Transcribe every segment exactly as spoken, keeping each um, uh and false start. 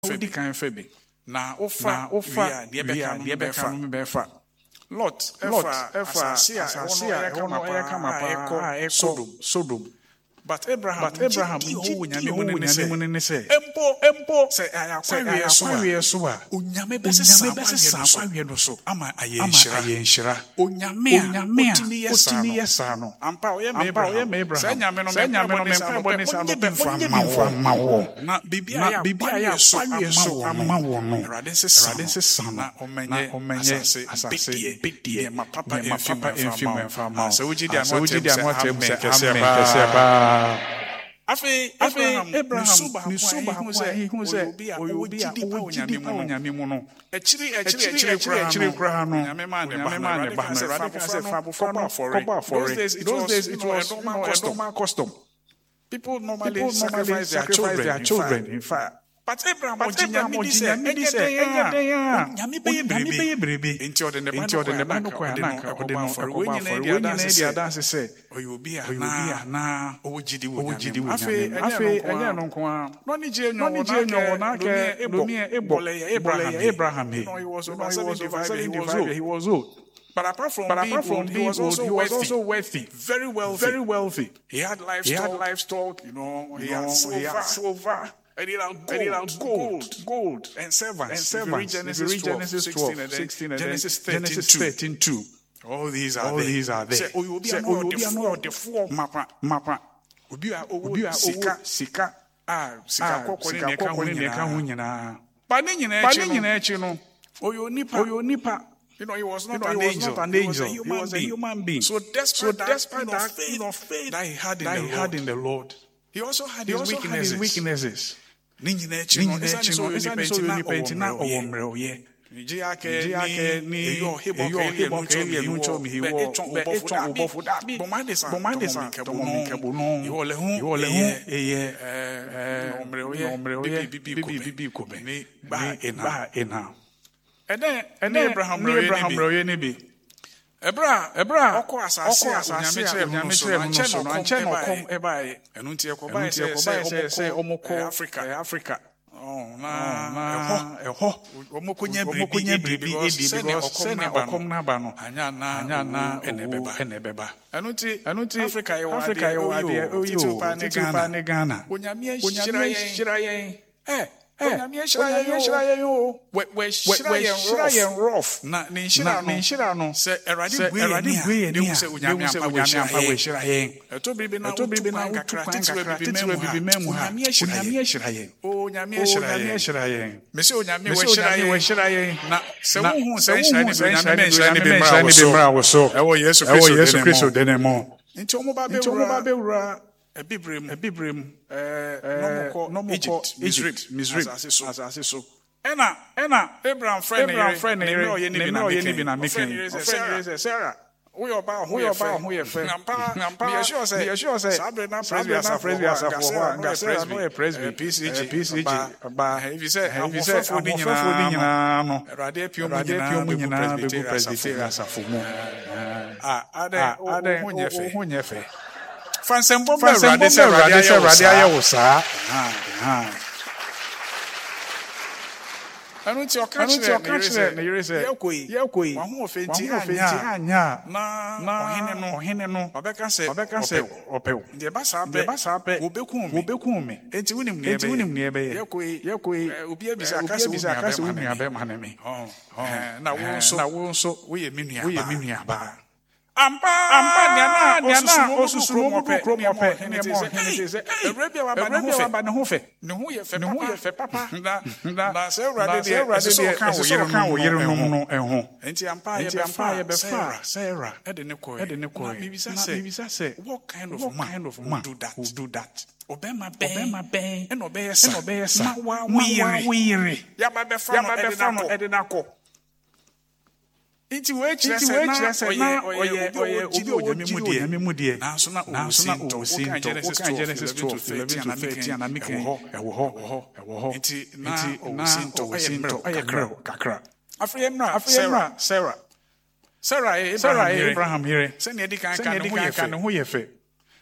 Odi kan fe bi. Na ofa ofa de be kan de be kan be fa. Lot efa efa asase a ono e kama pa Sodom Sodom. But Abraham but Abraham di ho nyame mu ne se. Empo empo se ayakwa so so a onyame be se sa akwa no so ama ayenhira. Onyame a otimi yesa no. Ampa oye me Abraham. Se nyame no me nyame no me sa no be fa ma wo. Na bibia ya so ama wo no. Rade se sa na omenye asase bedie ma papa enfim fa ma. Se wuji dia no tem se kese ba. Afi Abraham Abraham ni suba he hu say oyobi a onyame mu no echiri echiri echiri kra no nyame man ne ba na rade ka say fa for for those days it was normal custom. People normally sacrifice their children in fire. But Abraham onyame say nyame be brebe enti ode ne ba no kwa na ka ode no we nyina dia dance say oyobi a na owojidi wo afi enye no nko a no ni je nyo na ka lomi ebo Abraham he he was seventy-five he was old. But apart from, but apart from being, he was also, he was also wealthy, very wealthy, very wealthy. He had livestock, he had livestock, you know, he, you had, know, silver, he had silver. And he had gold, gold, gold, gold, and servants. And servants. Genesis twelve, sixteen, sixteen, and Genesis thirteen, two. All these are All there. These are there. Say, oh, you will be the four mapa, mapa. Obi a obi a sika, sika. Ah, sika kokoni neka hunyina. But ni nyina echi no. Oyo nipa, oyo nipa. You know, he was not, you know, an, he was angel. not an angel. He was a human, he was a human being. So despite, so despite that, that faith, of faith that he had in, that the, he Lord, had in the Lord, he also had he his also weaknesses. Had his weaknesses. And then, and then Abraham Roye Nibi. Ebra, Ebra, Oko asase onyame chere mu no so no anche no kom ebae. Enu ntie ko bae say say omoko Africa, Africa. Oh, na na eho. Omoko nya bribi bribi edi because se ne okom na ba no. Anya na anya na enebeba enebeba. Enu ntie enu ntie Africa ye Africa ye wade oyo ne Ghana. Onyame hira yen. Eh Onyame hira yen yo. We we hira yen rough. Na ne hira no. Se erade bue ni a. Se onyame ampa we hira yen. Eto bibi na eto bibi na kakra titwe bibi memu ha. Onyame hira yen. Onyame hira yen. Me se onyame we hira yen. Na se wo hu se hira ni onyame me hira ni bi mra wo so. Ewo Yesu Kristo denemo. Nti omo ba be wura Ebibrem, Ebibrem, eh, no more Egypt, Egypt, Misrib, as so. Ena, Ena, Abraham friend, Abraham friend, no, you need to be making. Sarah, we are about who you are, who you friend. Be sure say, be sure say. Sabrina, Sabrina, Presby, as a for Gasser, no Presby, P C G, P C G. But if you say, if you say, I'm for fooding, no, Radia Pio, Radia Pio, Munina, Bibu Presby, as a for more. Ah, Ade, Ade, Hunyefe. Fansembo Rade se Rade se Rade aye wo sa ah anu ti o ka kire na yire se yakoi wa hu ofenti anya na ohene no ohene no obeka se obeka se opew de ba sa pe ba sa pe obekun me obekun me enti wunim ne ebe enti wunim ne ebe yakoi yakoi obi abisa akase wu nua be ma na me oh na wo so na wo so wo ye menua wo ye menua ba Ampa ampa niana niana osusumo bubu krom ope hene se Arabia wa ba ne ho fe ne ho ye fe ne ho ye fe papa na na se urade de so kan wo yire no no eho enti ampa ye be ampa ye be fa Sarah e de ne ko e de ne ko bibisa se what kind of man of man do that who do that obema be obema be e no be yes e no be yes ma wa wire ya ba be fa no e de na ko Inti we chira se na oye oye obi onyame mu de na so na o sinto Genesis twelve eleven to thirteen na mika ewo ho ewo ho inti na o sinto sinto kakra kakra afremra afremra Sarah Sarah Sarah Abraham here se na edi kan kan no ho ye fe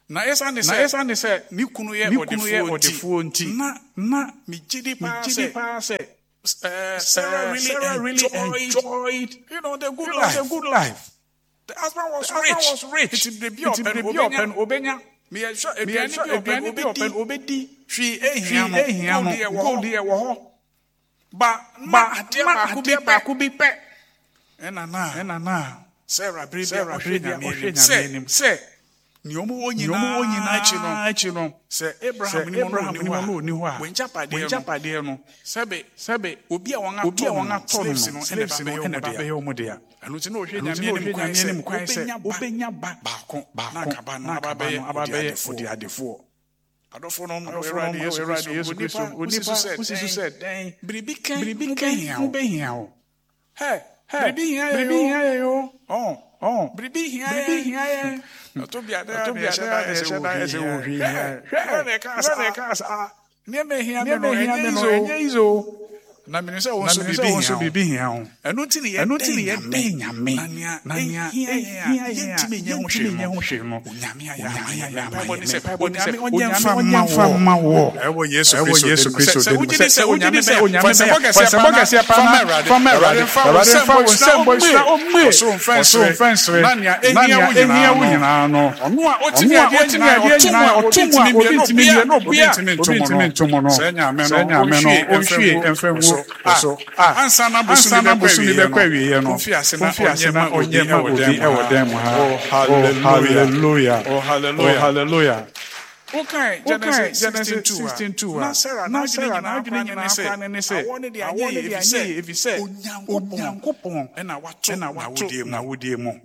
na esa ne se esa ne se ni kunu ye odefo nti na na mi gidi pa se uh, Sarah really Sarah really enjoyed, enjoyed you know the good you life know, the good life the husband was the rich husband was rich it be be open obenya me sure eduane be open obedi hwi ehia no gold ye wo ho ba ba ade ba ku bi pe ena na ena na Sarah bri Sarah bri nyame se ni omo onyina onyina achi no achi no se Abraham ni mo no ni ho a wenjapade no sebe sebe obi a won ato won ato no slaves no ene ba be omo de a anu ti no hwe nyame ni kwan se obenya ba baako baako na aba be aba be odi adefo adofo no Erade Yesu Kristo onipa usisu said den bribi kan bribi kan hia be hia o he he bribi hia yo oh oh bribi hia bribi hia to be ada to be ada ese wo hwi hwe na ka sa na ka sa ne me hia me no enye izo na me se won so bibi hia o enu ti ne ye enu ti ne ye den nyame na nia hia hia ti me nya ho hwe no nyame ya ya ya ma se onyame onye mfa ma wo ewo Yesu Kristo se ujini se onyame se onyame se se boga se pa from Erade Erade fa won se boga o me so fence na nia ehia wo nyina no ono a otimi ade nyina otimi obi ntimi ye no obi ntimi ntomo no se nyame no o hwie emfa wo so ah ansa na bosu ni be kwa wiye no konfiase na onye ma obi e wodem ha oh hallelujah oh hallelujah oh hallelujah okay Genesis sixteen two na Sarah na Sarah na adwene nyina ne se awone de anye efi se onyankopon na wato na wodie mu na wodie mu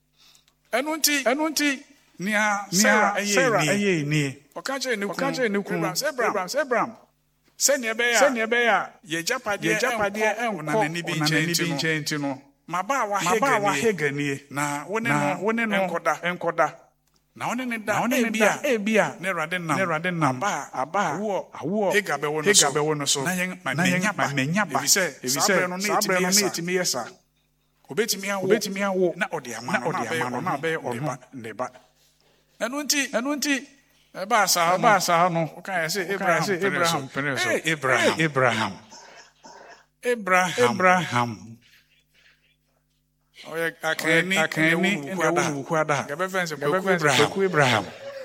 enu nti enu nti nia Sarah eye ni okache ne kun Abraham Abraham sene be ya sene be ya ye japade ye japade enko na nani bi nchen no maba wa heganie na wone no wone no enkoda enkoda na wone ne da ebia ebia ne Erade nam ne Erade nam ba aba wo awo hega be wono so hega be wono so na yen ma menya ba ebi se no na etimi yesa obetimi awo obetimi awo na ode ama na ode ama na be ono neba enu nti enu nti Eba sa ba sa no okay say Abraham Abraham Abraham Abraham Abraham Abraham oya akani akani ene kwada gabe fence ku Abraham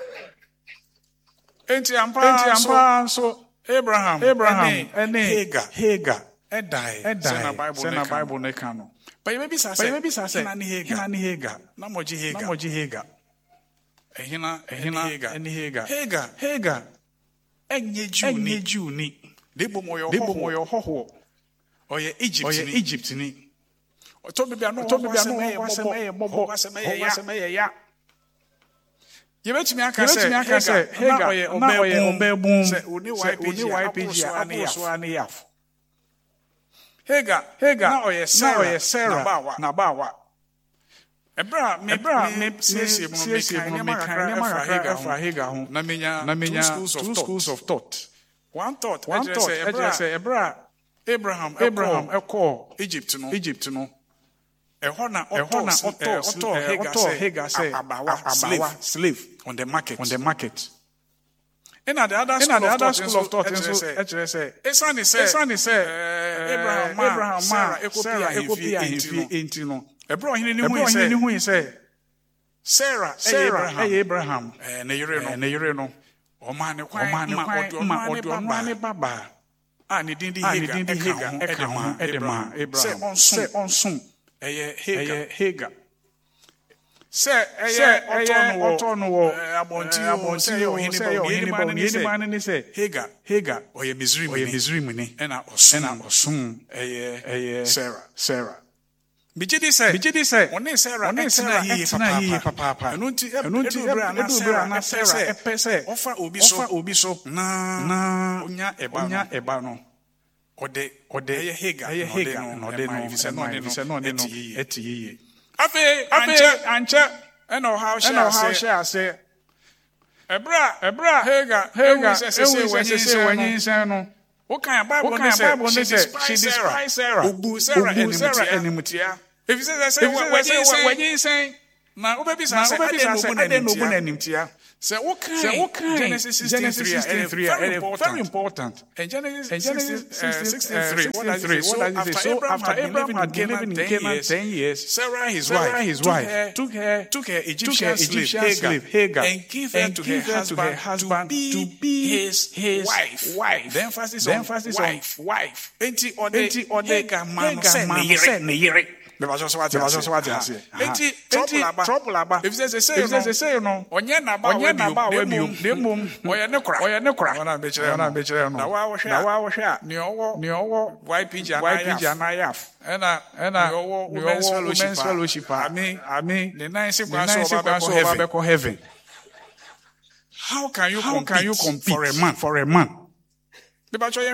enti ampa enti ampa so Abraham Abraham ene Hagar Hagar edai edai se na Bible ne kan no ba ye bi sa se ba ye bi sa se na ni Hagar na ni Hagar na moji Hagar na moji Hagar ehina ehina eni Hagar Hagar Hagar enye Jew ni Jew ni debo moyo debo moyo hoho oye Egypt ni Egypt ni oto bibia no oto bibia no wasema ye bobo wasema ye ya ye betimi aka se aka se Hagar oye obebun se oni Y P G so ani yaf Hagar Hagar na oye Sarah na bawa Ebra me bra me siesie mo me kan ne makra fra Hagar ho na menya na menya two schools of thought one thought one thought Ebra say Ebra Abraham Abraham ekọ Egypt no Egypt no ehọ na ọtọ Hagar say abawa slave on the market on the market in the other school, the other school of thought actually say esani say esani say Abraham Abraham Sarah ekopia enti no Ebro hini ni hu say Sarah Sarah Abraham eh ne yire no ne yire no o ma ne kwan ma odo ma ne baba a ne din di Hagar e ka ho e de ma Abraham say onsun eye Hagar say eye oto no wo abonti abonti o hini bo hini man ni say Hagar Hagar o ye Misrim o ye Misrim ni e na osun e na osun eye eye Sarah Sarah Bijidi say bijidi say one Sarah one Sarah yi papa papa enu nti enu nti edu na Sarah epe say ofa obi so ofa obi so na na onya eba onya eba no ode ode eye Hagar eye Hagar no de no vise no de no de no etiye afi anche anche eno how share say ebra ebra Hagar Hagar say wenyi say no what kind of Bible say she despised Sarah obu Sarah enmutia if you say say when you say na obebi say ade no bu na enmutia Say okay. Genesis sixteen three. Very important. And Genesis sixteen three. What does it say? So after Abraham had given him ten years, Sarah his wife took her took her Egyptian slave Hagar and gave her to her husband to be his wife. Wife. The emphasis on wife. Wife. Enti ode Hagar man say ne yere. If there's a say, if there's a say, no, on your naba, on your naba, the moon, or your necra, or your necra, on a bitch, on a bitch, now I was shot, Neo, Neo, white pigeon, white pigeon, I have, and I, and I, women's fellowship, I mean, I mean, the nice sequence of heaven. How can you, how can you compete for a man, for a man? The bachelor,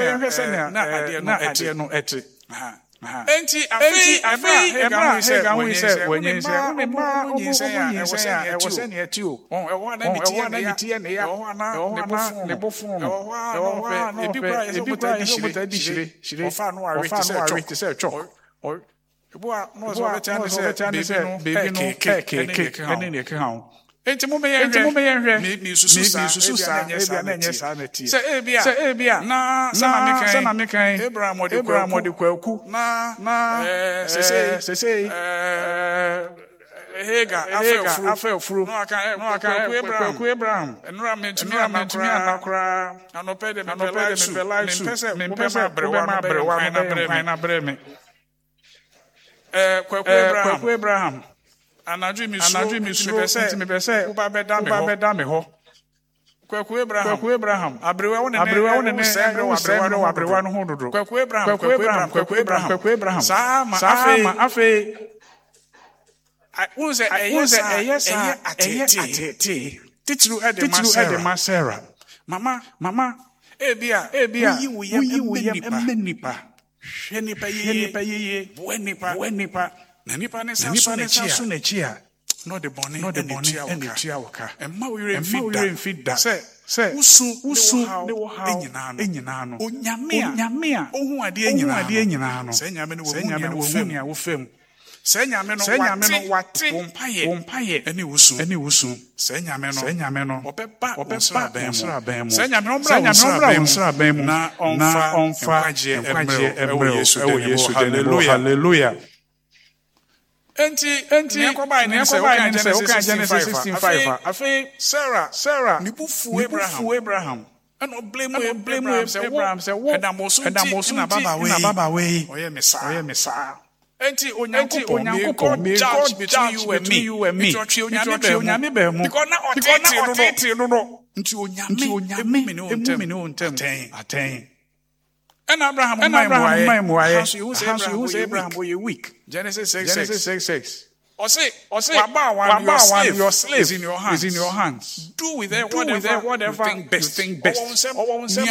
no, eti. Enti afi afi Abraham said when he said when he said me ma omu say I was saying here too oh e wa na mitie na mitie na ya oh na ne bofun oh wa no ebi kwa ebi kwa ebi kwa di shire shire ofa no are to say cho oh ebu a no so beta say baby no keke keke ene ne ke ha enti mo me yenhwe mi susu sa susu sa ebia na enye sa na tie se ebia se ebia na sa na mekan Abraham odi Abraham odi kwaku na na se se se se eh Hagar afel furu no aka no aka kwaku Abraham enura me tumi anakra anope de me belaisu me pese brewa ma brewa na bre me eh kwaku Abraham Anadri mi suro senti me pese uba beda me ho uba beda me ho kwaku Abraham kwaku Abraham abrewa won ne abrewa won ne sembre wa abrewa no ho dodo kwaku Abraham kwaku Abraham kwaku Abraham kwaku Abraham sa ma afi ma afi unze eyesa eyesa atete titru ede ma Sarah mama mama ebia ebia uyi uyi emenipa hwenipa yeye yeye buenipa buenipa na nipa ne sa na chia no the bonny no the bonny and the chia waka emma we refit that say say usu usu ne wo ha enyina no onyame a onyame a ohu ade enyina no say nyame ne wo hu ne wo fam say nyame no wate wompaye wompaye ene wusu ene wusu say nyame no say nyame no obeba obeba onsra ban mu say nyame no bra onsra ban mu na onfa onfa emre emre Yesu hallelujah hallelujah. Enti enti nekoba ni se o kan Genesis sixteen five afi Sarah Sarah ni bufu Abraham Abraham and o blame Abraham say Abraham say wo edamosu na baba we na baba we oye mesa oye mesa enti onyankopon me judge between you and me enti onyame be mu because na otete no no enti onyame emu me no ontem aten and Abraham and Abraham how you say Abraham boy weak Genesis six six or say or say your slave is in your hands is in your hands do with them whatever whatever you think best or say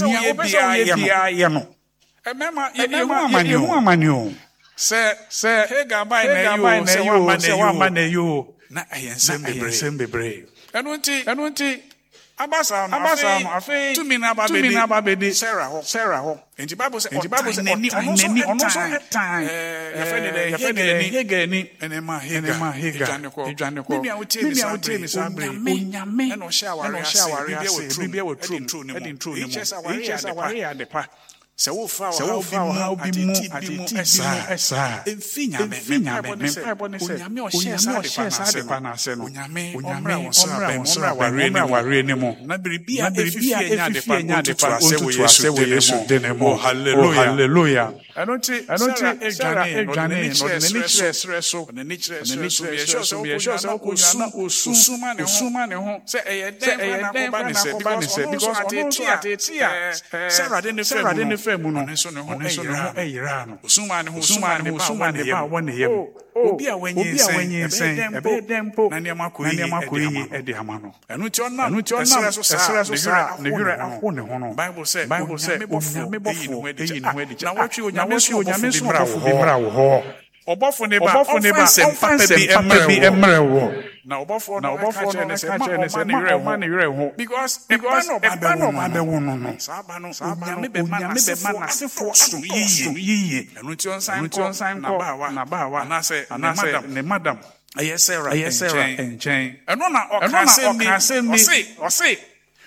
ya no remember you amanyo say say Hagar by na you say wa man you na ayensem bebre enunti enunti Abasa Abasa afi tumi na babedi Sarah ho Sarah ho enti Bible say enti Bible say nani nani ono so time eh ya fene de ya fene de Hagar ni ene ma Hagar edwane ko mi a wotie mi sabre onyame eno shawari ase bibia wo true edin true ni mo ya de pa se wo fa wo bi mu atiti esa emfinya me me onyame o share sa de pa na se no onyame onyame omra omra ware ni mo na biribia efifia nya de pa ase wo Yesu de ne mo hallelujah hallelujah anoti anoti edwane edwane no ne ni chere so ne ni chere so ye so ye so ko na osuma ne osuma ne ho se eye den na ko ba ne se because ateti a Sarah de ne fe mu no ne so ne ho eyira no osuma ne ho osuma ne osuma ne ba won ne yem obi a wanyi sen ebe dempo na ne makoyi e de hama no enu ti ona enu ti ona so sa ne hwere aho ne ho no Bible say Bible say onyame bofo eyi ne ho edi na watwe onyame so onyame so bofo bi mra wo ho obofo ne ba obofo ne ba sempa bi emre wo na obofo na obofo no se ma ne se ne hwere ho ne hwere ho because because e ba no ba be wo no no sa ba no sa ba no onyame be ma na asefo so yiye yiye enu ti on sign na ba wa na ba wa na se ne madam Ayɛ Sarah Ayɛ Sarah nkyɛn. ɛno na ɔka asɛm ni ɔse ɔse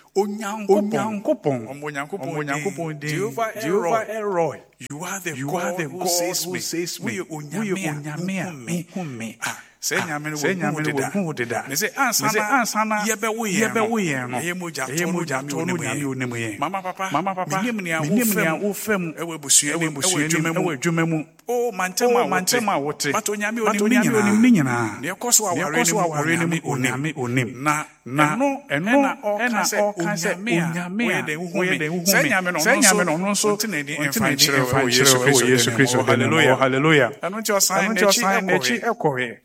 Onyankopɔn Onyankopɔn din Jehovah Elroy. you are the You are God the who God saves who me saves me. woyɛ onyame a wohu me sɛ nyame no wɔhu deda. ne sɛ ansa na yɛbɛwo yɛn no ɛyɛ mogya tɔ no nyame onim yɛn mama papa menim nea wofam ɛwɔ abusua nim ɛwɔ adwuma mu o mantɛm a wote but onyame onim ne nyinaa deɛ ɛkɔ so aware no mu onyame onim na ɛno ɛna ɔka sɛ onyame a woyɛ den wohu me sɛ nyame no ɔno nso ɔnte n'ani ɛmfa nkyerɛ wɔ Yesu Kristo hallelujah ɛno nti ɔsan n'akyi ɛkɔɛ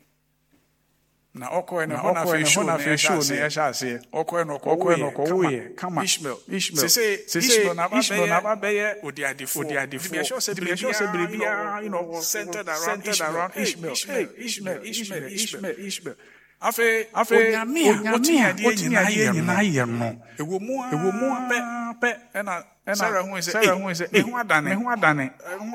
na okoe na hona fe show na fe show ne ɛhyɛ aseɛ okoe no okoe no kɔwoyɛ kama Ishmael Ishmael se Ishmael na ba bɛyɛ odiadefo odiadefo bi ɛhyɛ sɛ biribiara you know centered around Ishmael Ishmael Ishmael Ishmael Ishmael Ishmael afe afe onyame a otini adeɛ nyinaa yɛ no ewo mu a ewo mu a pɛ pɛ ɛna Sarah hu sɛ Sarah hu sɛ ehu adane ehu adane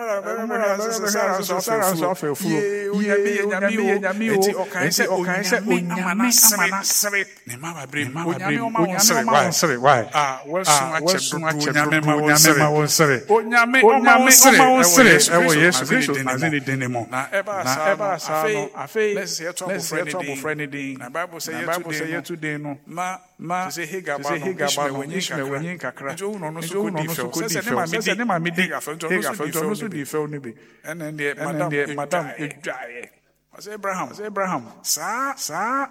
Sarah so Sarah so afɛ furo onyame onyame onyame eti ɔkae sɛ onyame ama nasere ne ma babre onyame ɔma wɔn sere why ah wɔsun akyɛ onyame ma wɔn sere onyame ɔma wɔn sere ɛwɔ Yesu Kristo nazini dene mu na ɛba saa no afei lɛsɛ yɛtɔ abɔfra ne din na Bible sɛ yɛtu den no ma ma sɛ Hagar ba no Ishmael wɔnyi kakra nti ɔno no so kɔdi fɛw sɛ sɛ ne maame di Hagar fɛw no so di fɛw no bi ɛnɛ deɛ madam edwaeɛ ɔsɛ Abraham ɔsɛ Abraham saa saa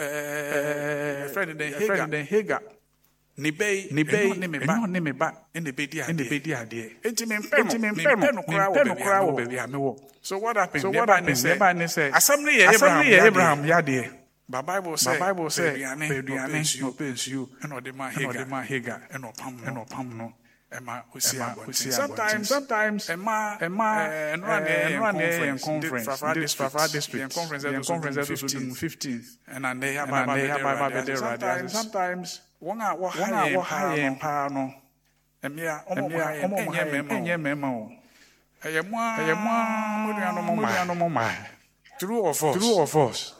ɛɛ friend den Hagar ne bɛyi ne bɛyi ɛnyɛ ne me ba ɛna bɛdi adeɛ ɛna bɛdi adeɛ enti me mpɛ no me mpɛ no koraa wɔ baabi a mewɔ so what happened so what happened ɛba ne sɛ asɛm ne yɛ Abraham yadeɛ ba Bible say Bible say aduane no pensuo ɛna ɔde ma Hagar ɛna ɔpam no ɛma osi sometimes sometimes ɛma ɛma ɛnora ne conference this Fafa district conference episode fifteen ɛna ne yaba ba bɛde radio sometimes wɔn a wɔha yɛn paa no ɛmia ɔmo ɛnyɛ mɛma o ɛyɛ mo a ɛyɛ mo a mo nuanom ma true of us true of us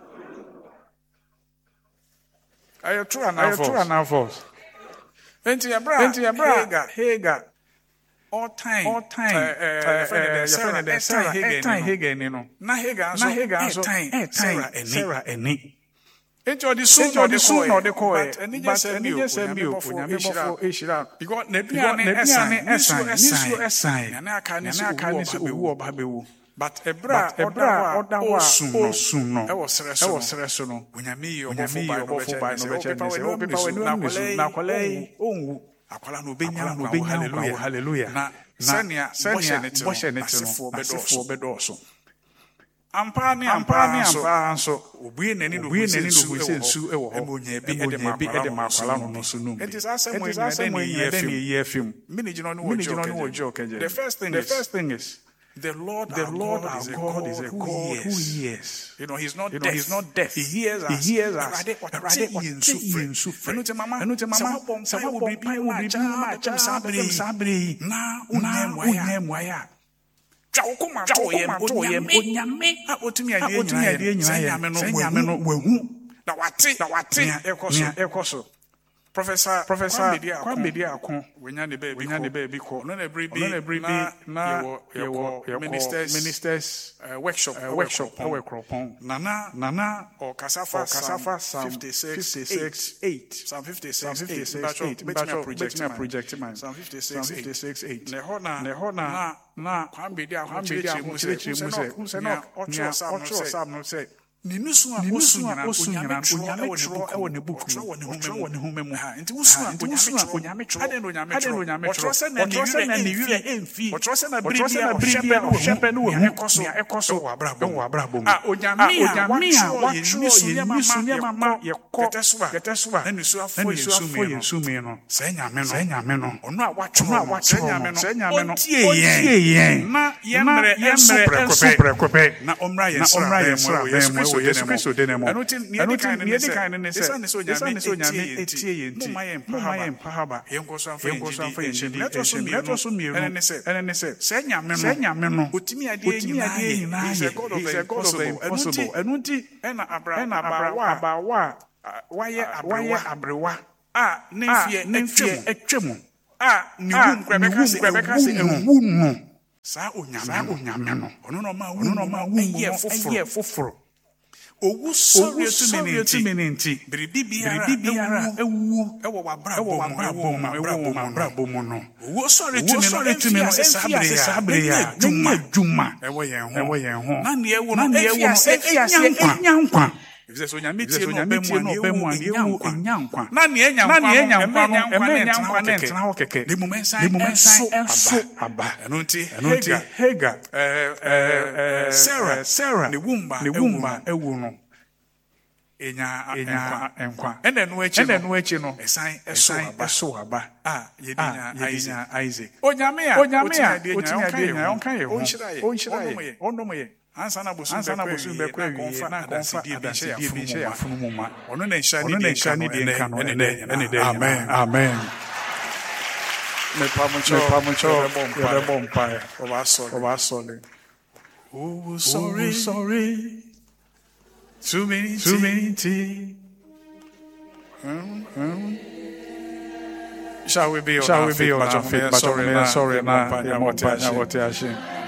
Ayo true and false. Enti Abra, enti Abra, Hagar, all time, all time. Uh, uh, Sarah, Sarah, Sarah, Hagar, ni no. Na Hagar, na Hagar, so time, Sarah, Sarah, eni. Enti odi sun, odi sun, odi koi. But eni just bi o, onyame bofo eshira. Because neduane esan, esan, nisu esan. Nane aka nisu owu oba bewu. But ebra ebra oda osun no e wo sere so no onyame obofo ba no beche no se o pepa we no na kwale onwu akwala no benya no benya hallelujah na senia senia bo hye ne ti no asefo bedoso ampa ni ampa nso obue nani no obue nani no buse nsu e wo ho emonya bi e de ma akwala no no so no it is asem we na ye film minigi no no wo keje the first thing the first thing is The Lord, the our Lord, God, our is a God, God is a God who hears. Who hears. You know, He's not you deaf. Know, He's not deaf. He hears us. He hears us. Professor Professor Kwambedi Akon wenya ne baby wenya ne baby ko no na bribi na yewo ministers ministers workshop workshop power kropon nana nana or kasafa kasafa fifty-six eight Psalm fifty-six eight batch project project man Psalm fifty-six eight ne hona ne hona na Kwambedi Akon chirichi mu se no ocho sam no say Ninusu a osu nyina onyame tro e wo ne book tro wo ne home mu nti wusu a onyame tro ade no onyame tro otro se na ni wi emfi otro se na bribi a shepe no wo hu ya ekoso wo abrabo wo abrabo ah onyame a wa tro ye mama ye ko geteso a nisu afo yesu mi no se nyame no se nyame no ono a wa tro se nyame no se nyame no tie yen na ye mre enso prekope na omra ye sra Yesu Kristo de nemo. Eno ti Eno ti ni ni edi kan ne se. Esa ne so nyame Esa ne so nyame etie etie ye nti. Mo Mo ma ye mpahaba. Yenko so afa Yenko so afa yenjidi. yenjidi. Leto so mi Leto so mienu. ene ne se Ene ne se. se nyame no. Se nyame no. Otimi ade Otimi ade nyina He's ye. a God of He's the a God of the impossible. impossible. Eno ti Ena abra ena abawa abawa waye waye abrewa abrewa. a ne A fie ne fie etwem etwem. a ni wum kwabeka se kwabeka se ewu no. saa onyame Saa no onyame no. ono no ma Ono wum no ma no wum eye no foforo eye foforo. owu sori Owu etumi etumi ne ne nti nti. biribi biara Biribi biara ewu ewo wabra ewo bom wabra ewo bom wabra ewo bom wabra bom no. owu sori Owu etumi no sori etumi no efia esa se bere ya sabere ya juma juma juma ewo yen ewo ho yen ho. na ne ewo Na no ne ewo efia no se efia se enya enya nkwa. If so nyame Tie tie no no be be mu mu be mu anya ewu nkwa enya nkwa. na ne enya Na nkwa ne enya no nkwa no eme eme enya nya nkwa nkwa ne keke ntena ho keke. de momensan De momensan enso enso aba. eno nti Eno nti Hagar eh eh Sarah Sarah ne wumba ne wumba ewu no. enya Enya enkwa enkwa. ene no echi Ene no echi no. esan eso Esan aba eso aba. a yedinya Ah, Isaac yedinya Isaac. onyame a Onyame a otinya otinya de nya onka ye ho. onhyira ye Onhyira ɔnom ye. Ɔnom ye. ansa na bosu Ansa na bɛkɔ bosu awie, bɛkɔ na awie, kɔmfa na kɔmfa adansedie bi adansedie bi nhyɛ nhyɛ yɛafono mu yɛafono mu ma. ɔno na nhyira Ɔno ne na deɛ nhyira ne nka deɛ no nka no ɛne ɛne dɛ ɛne dɛ amen amen. mepamokyɛ Mepamokyɛ yɛbɛbɔ mpaeɛ yɛbɛbɔ mpaeɛ. ɔba asɔre Ɔba asɔre. Oh, Oh, sorry, sorry. too many, Too many tea. Shall we be on Shall our we feet? be on But our feet? But sorry, sorry, na, sorry, yɛbɔ na, mpaeɛ, yɛbɔ na wɔte mpaeɛ, na ahyɛ. wɔte ahyɛ.